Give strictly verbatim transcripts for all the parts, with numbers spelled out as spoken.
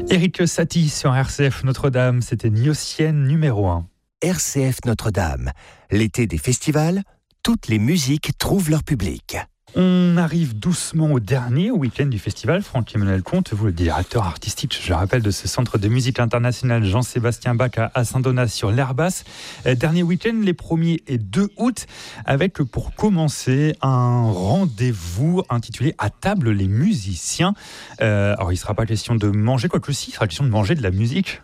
Éric Satie sur R C F Notre-Dame, c'était Gnossienne numéro un. R C F Notre-Dame, l'été des festivals, toutes les musiques trouvent leur public. On arrive doucement au dernier week-end du festival. Franck-Emmanuel Comte, vous le directeur artistique, je le rappelle, de ce centre de musique internationale Jean-Sébastien Bach à Saint-Donat sur l'Herbasse. Dernier week-end, les premier et deux août, avec pour commencer un rendez-vous intitulé « À table les musiciens ». Euh, alors, il ne sera pas question de manger, quoique si, il sera question de manger de la musique.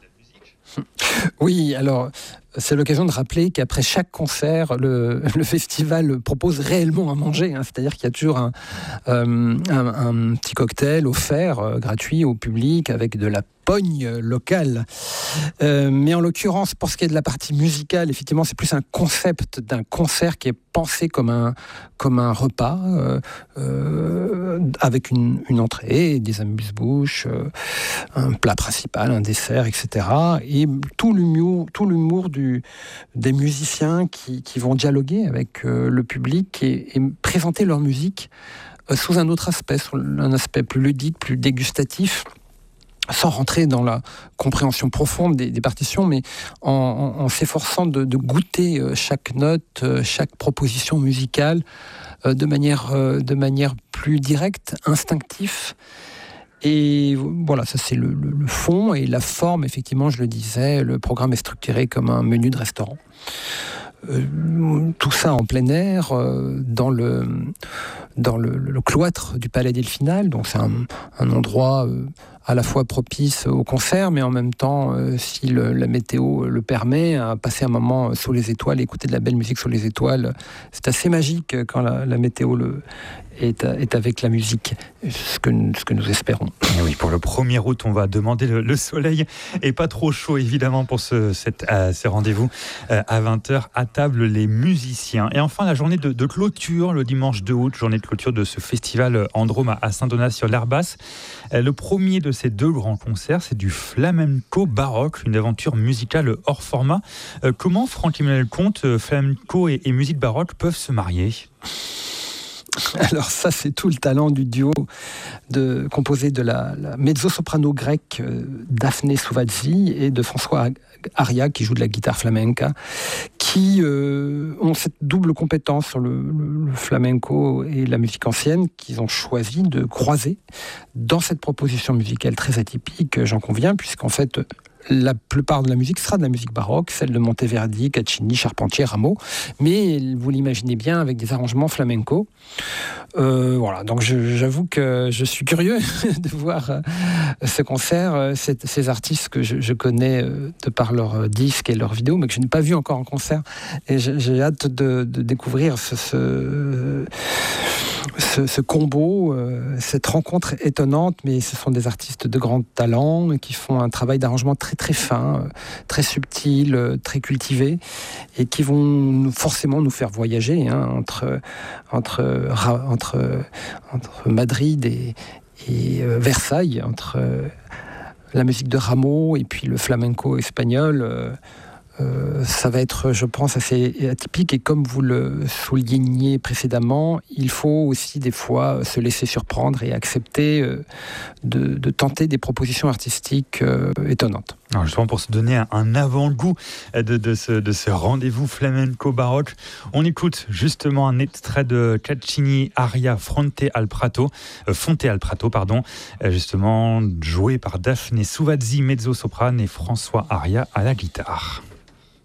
Oui, alors c'est l'occasion de rappeler qu'après chaque concert, le, le festival propose réellement à manger. Hein, c'est-à-dire qu'il y a toujours un, euh, un, un petit cocktail offert euh, gratuit au public avec de la pogne locale. Euh, mais en l'occurrence, pour ce qui est de la partie musicale, effectivement, c'est plus un concept d'un concert qui est pensé comme un, comme un repas euh, euh, avec une, une entrée, des amuse-bouches, euh, un plat principal, un dessert, et cetera. Et tout l'humour, tout l'humour du, des musiciens qui, qui vont dialoguer avec euh, le public et, et présenter leur musique euh, sous un autre aspect, sous un aspect plus ludique, plus dégustatif, sans rentrer dans la compréhension profonde des, des partitions, mais en, en, en s'efforçant de, de goûter chaque note, chaque proposition musicale euh, de manière, euh, de manière plus directe, instinctive. Et voilà, ça c'est le, le, le fond. Et la forme, effectivement, je le disais, le programme est structuré comme un menu de restaurant. Euh, tout ça en plein air, euh, dans, le, dans le, le cloître du Palais Delphinal. Donc c'est un, un endroit euh, à la fois propice au concert, mais en même temps, euh, si le, la météo le permet, à passer un moment sous les étoiles, écouter de la belle musique sous les étoiles. C'est assez magique quand la, la météo le, est, est avec la musique, ce que, ce que nous espérons. Et oui, pour le premier août, on va demander le, le soleil et pas trop chaud, évidemment, pour ce, cette, euh, ce rendez-vous euh, à vingt heures, à table les musiciens. Et enfin, la journée de, de clôture, le dimanche deux août, journée de clôture de ce festival Androme à Saint-Donat sur l'Herbasse. Euh, le premier de ces deux grands concerts, c'est du flamenco baroque, une aventure musicale hors format. Euh, comment, Franck-Emmanuel Comte, flamenco et, et musique baroque peuvent se marier ? Alors ça, c'est tout le talent du duo de, composé de la, la mezzo-soprano grecque euh, Daphné Souvazzi et de François Aria, qui joue de la guitare flamenca, qui euh, ont cette double compétence sur le, le, le flamenco et la musique ancienne, qu'ils ont choisi de croiser dans cette proposition musicale très atypique, j'en conviens, puisqu'en fait, la plupart de la musique sera de la musique baroque, celle de Monteverdi, Caccini, Charpentier, Rameau, mais vous l'imaginez bien avec des arrangements flamenco. Euh, voilà, donc je, j'avoue que je suis curieux de voir euh, ce concert, euh, ces, ces artistes que je, je connais euh, de par leurs disques et leurs vidéos, mais que je n'ai pas vu encore en concert. Et j'ai, j'ai hâte de, de découvrir ce, ce, ce, ce combo, euh, cette rencontre étonnante, mais ce sont des artistes de grand talent qui font un travail d'arrangement très très fin, très subtil, très cultivé, et qui vont nous, forcément nous faire voyager hein, entre, entre, entre, entre Madrid et, et euh, Versailles, entre euh, la musique de Rameau et puis le flamenco espagnol. Euh, Euh, ça va être, je pense, assez atypique. Et comme vous le souligniez précédemment, il faut aussi des fois se laisser surprendre et accepter euh, de, de tenter des propositions artistiques euh, étonnantes. Alors justement, pour se donner un, un avant-goût de, de, ce, de ce rendez-vous flamenco-baroque, on écoute justement un extrait de Caccini Aria Fronte al Prato, euh, Fonte al Prato, pardon, euh, justement joué par Daphné Souvazzi, mezzo-soprane, et François Aria à la guitare.